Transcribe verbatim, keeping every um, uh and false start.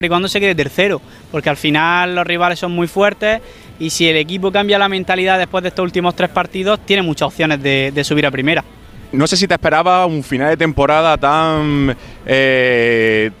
y cuando se quede tercero, porque al final los rivales son muy fuertes y si el equipo cambia la mentalidad después de estos últimos tres partidos, tiene muchas opciones de, de subir a primera. No sé si te esperaba un final de temporada tan, eh,